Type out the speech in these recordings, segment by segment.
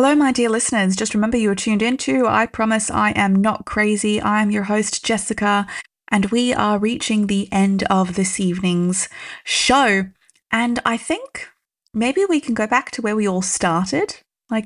Hello, my dear listeners. Just remember you are tuned into I Promise I Am Not Crazy. I'm your host, Jessica, and we are reaching the end of this evening's show. And I think maybe we can go back to where we all started.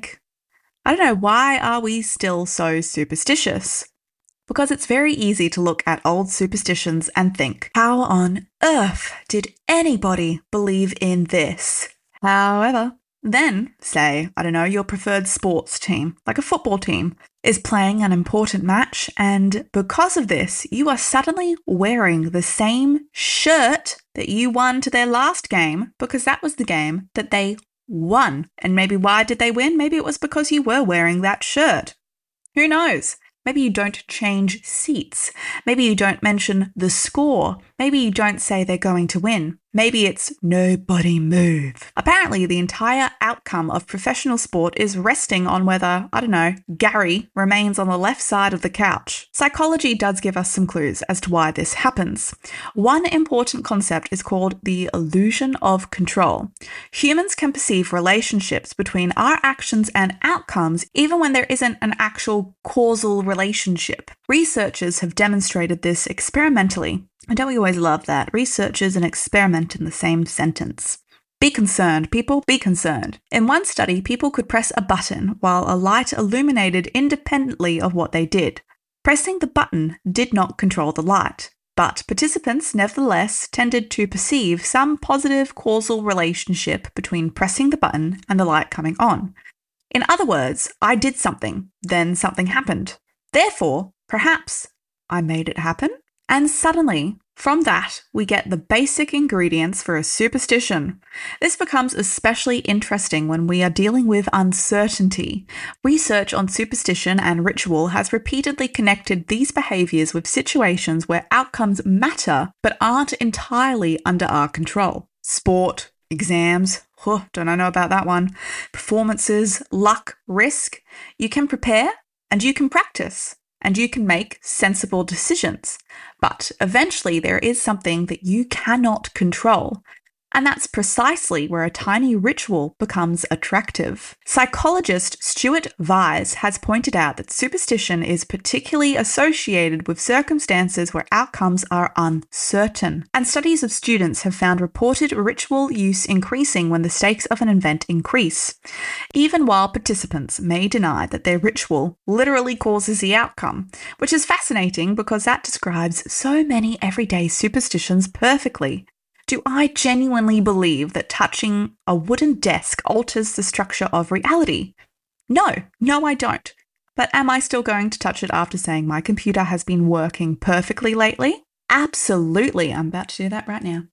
I don't know, why are we still so superstitious? Because it's very easy to look at old superstitions and think, how on earth did anybody believe in this? However, then, say, I don't know, your preferred sports team, like a football team, is playing an important match, and because of this, you are suddenly wearing the same shirt that you won to their last game because that was the game that they won. And maybe why did they win? Maybe it was because you were wearing that shirt. Who knows? Maybe you don't change seats. Maybe you don't mention the score. Maybe you don't say they're going to win. Maybe it's nobody move. Apparently, the entire outcome of professional sport is resting on whether, I don't know, Gary remains on the left side of the couch. Psychology does give us some clues as to why this happens. One important concept is called the illusion of control. Humans can perceive relationships between our actions and outcomes even when there isn't an actual causal relationship. Researchers have demonstrated this experimentally. And don't we always love that? Researchers and experiment in the same sentence. Be concerned, people, be concerned. In one study, people could press a button while a light illuminated independently of what they did. Pressing the button did not control the light, but participants nevertheless tended to perceive some positive causal relationship between pressing the button and the light coming on. In other words, I did something, then something happened. Therefore, perhaps I made it happen. And suddenly, from that, we get the basic ingredients for a superstition. This becomes especially interesting when we are dealing with uncertainty. Research on superstition and ritual has repeatedly connected these behaviors with situations where outcomes matter but aren't entirely under our control. Sport, exams, don't I know about that one. Performances, luck, risk. You can prepare and you can practice. And you can make sensible decisions. But eventually there is something that you cannot control. And that's precisely where a tiny ritual becomes attractive. Psychologist Stuart Vyse has pointed out that superstition is particularly associated with circumstances where outcomes are uncertain. And studies of students have found reported ritual use increasing when the stakes of an event increase, even while participants may deny that their ritual literally causes the outcome, which is fascinating because that describes so many everyday superstitions perfectly. Do I genuinely believe that touching a wooden desk alters the structure of reality? No, I don't. But am I still going to touch it after saying my computer has been working perfectly lately? Absolutely. I'm about to do that right now.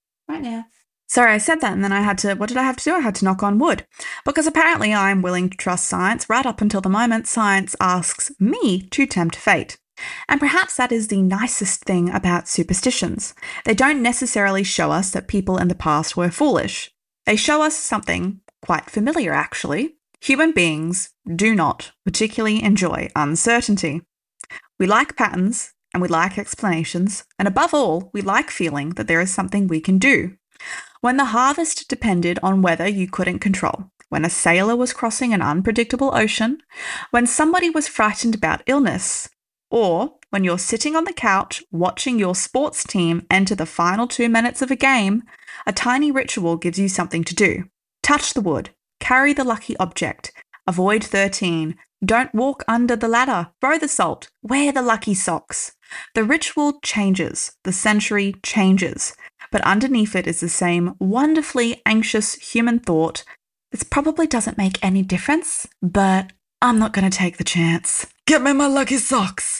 Sorry, I said that and then what did I have to do? I had to knock on wood. Because apparently I'm willing to trust science right up until the moment science asks me to tempt fate. And perhaps that is the nicest thing about superstitions. They don't necessarily show us that people in the past were foolish. They show us something quite familiar, actually. Human beings do not particularly enjoy uncertainty. We like patterns and we like explanations, and above all, we like feeling that there is something we can do. When the harvest depended on weather you couldn't control, when a sailor was crossing an unpredictable ocean, when somebody was frightened about illness, or when you're sitting on the couch watching your sports team enter the final 2 minutes of a game, a tiny ritual gives you something to do. Touch the wood, carry the lucky object, avoid 13, don't walk under the ladder, throw the salt, wear the lucky socks. The ritual changes, the century changes, but underneath it is the same wonderfully anxious human thought. This probably doesn't make any difference, but I'm not going to take the chance. Get me my lucky socks.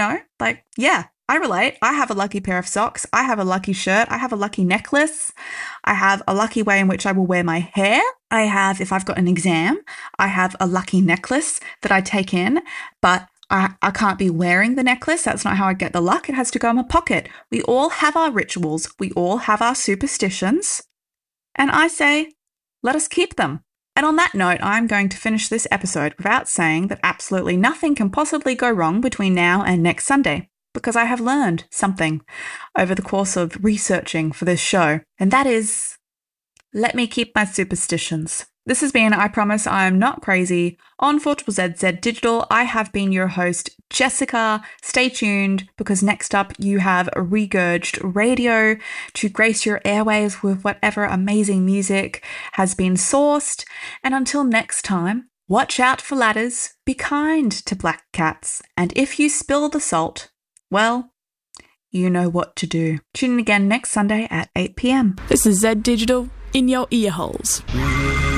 Yeah, I relate. I have a lucky pair of socks. I have a lucky shirt. I have a lucky necklace. I have a lucky way in which I will wear my hair. I have, if I've got an exam, I have a lucky necklace that I take in, but I can't be wearing the necklace. That's not how I get the luck. It has to go in my pocket. We all have our rituals. We all have our superstitions. And I say, let us keep them. And on that note, I'm going to finish this episode without saying that absolutely nothing can possibly go wrong between now and next Sunday, because I have learned something over the course of researching for this show, and that is, let me keep my superstitions. This has been I Promise I'm Not Crazy on 4ZZ Digital. I have been your host, Jessica. Stay tuned because next up you have Regurged Radio to grace your airwaves with whatever amazing music has been sourced. And until next time, watch out for ladders, be kind to black cats, and if you spill the salt, well, you know what to do. Tune in again next Sunday at 8 p.m. This is Z Digital in your ear holes.